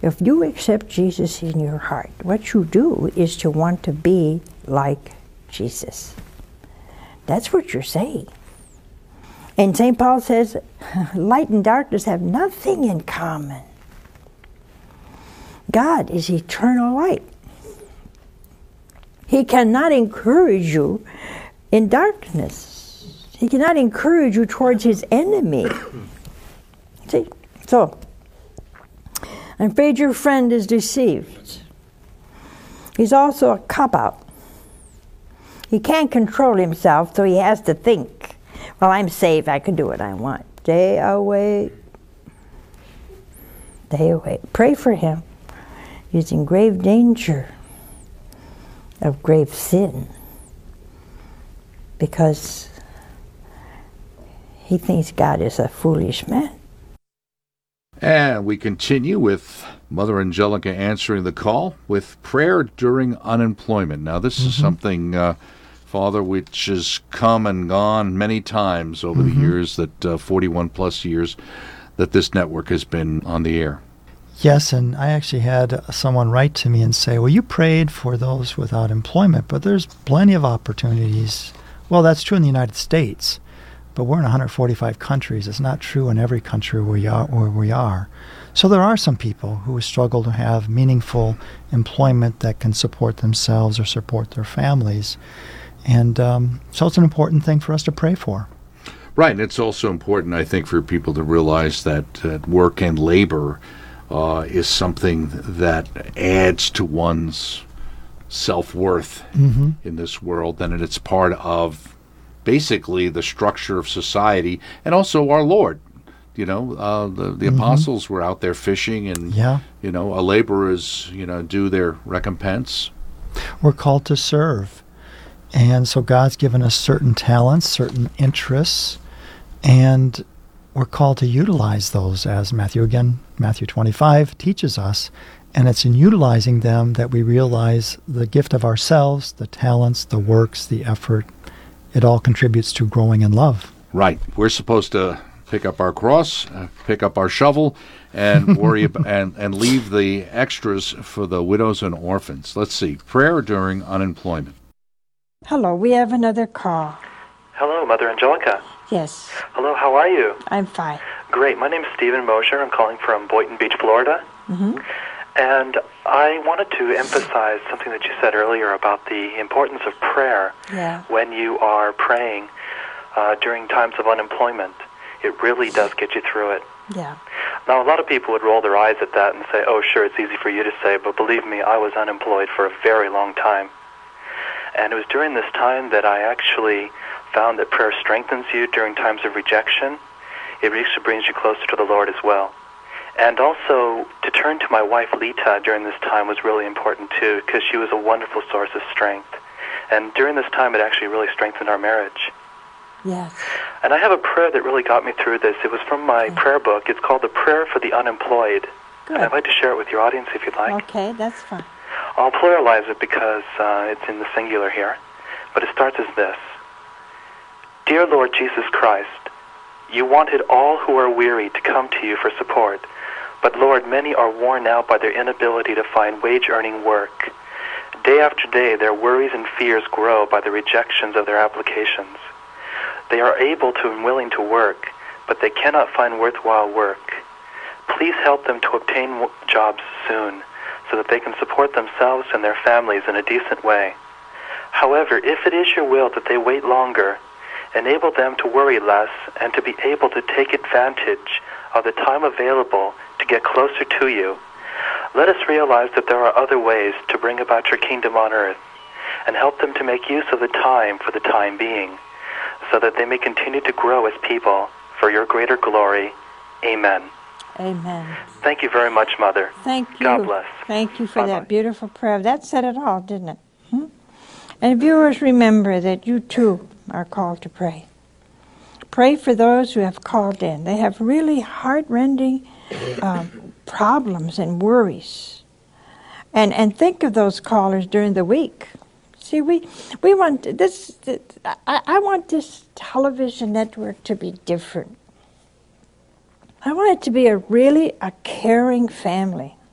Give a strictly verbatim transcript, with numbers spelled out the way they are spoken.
If you accept Jesus in your heart, what you do is to want to be like Jesus. That's what you're saying. And Saint Paul says, light and darkness have nothing in common. God is eternal light. He cannot encourage you in darkness. He cannot encourage you towards his enemy. See? So, I'm afraid your friend is deceived. He's also a cop-out. He can't control himself, so he has to think, well, I'm safe, I can do what I want. Stay away. Stay away. Pray for him. He's in grave danger of grave sin because he thinks God is a foolish man. And we continue with Mother Angelica answering the call with prayer during unemployment. Now, this mm-hmm. is something, uh, Father, which has come and gone many times over mm-hmm. the years, that uh, forty-one plus years that this network has been on the air. Yes, and I actually had someone write to me and say, well, you prayed for those without employment, but there's plenty of opportunities. Well, that's true in the United States, but we're in one hundred forty-five countries. It's not true in every country where we are. Where we are. So there are some people who struggle to have meaningful employment that can support themselves or support their families. And um, so it's an important thing for us to pray for. Right, and it's also important, I think, for people to realize that, that work and labor Uh, is something that adds to one's self-worth mm-hmm. in this world, and it's part of basically the structure of society, and also our Lord. You know, uh, the, the mm-hmm. apostles were out there fishing, and, yeah. you know, a laborers, you know, do their recompense. We're called to serve. And so God's given us certain talents, certain interests, and we're called to utilize those, as Matthew, again, Matthew twenty-five teaches us. And it's in utilizing them that we realize the gift of ourselves, the talents, the works, the effort. It all contributes to growing in love. Right. We're supposed to pick up our cross, uh, pick up our shovel, and worry about, and, and leave the extras for the widows and orphans. Let's see. Prayer during unemployment. Hello, we have another call. Hello, Mother Angelica. Yes. Hello, how are you? I'm fine. Great. My name is Stephen Mosher. I'm calling from Boynton Beach, Florida. Mm-hmm. And I wanted to emphasize something that you said earlier about the importance of prayer yeah. when you are praying uh, during times of unemployment. It really does get you through it. Yeah. Now, a lot of people would roll their eyes at that and say, oh, sure, it's easy for you to say, but believe me, I was unemployed for a very long time. And it was during this time that I actually found that prayer strengthens you during times of rejection. It actually brings you closer to the Lord as well. And also, to turn to my wife, Lita, during this time was really important, too, because she was a wonderful source of strength. And during this time, it actually really strengthened our marriage. Yes. And I have a prayer that really got me through this. It was from my okay. prayer book. It's called The Prayer for the Unemployed. Good. And I'd like to share it with your audience if you'd like. Okay, that's fine. I'll pluralize it because uh, it's in the singular here. But it starts as this. Dear Lord Jesus Christ, you wanted all who are weary to come to you for support. But Lord, many are worn out by their inability to find wage-earning work. Day after day, their worries and fears grow by the rejections of their applications. They are able to and willing to work, but they cannot find worthwhile work. Please help them to obtain w- jobs soon, so that they can support themselves and their families in a decent way. However, if it is your will that they wait longer, enable them to worry less and to be able to take advantage of the time available to get closer to you. Let us realize that there are other ways to bring about your kingdom on earth, and help them to make use of the time for the time being, so that they may continue to grow as people for your greater glory. Amen. Amen. Thank you very much, Mother. Thank you. God bless. Thank you for Bye-bye. that beautiful prayer. That said it all, didn't it? Hmm? And viewers, remember that you too are called to pray. Pray for those who have called in. They have really heart-rending um, problems and worries. And and think of those callers during the week. See, we we want this. I, I want this television network to be different. I want it to be a really a caring family.